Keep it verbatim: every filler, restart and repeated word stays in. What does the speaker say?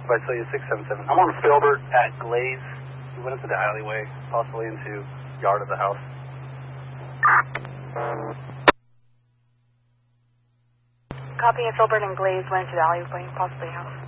Visalia six seven seven. I'm on Filbert at Glaze. We went into the alleyway, possibly into yard of the house. Copy, Filbert and Glaze went into the alleyway, possibly house.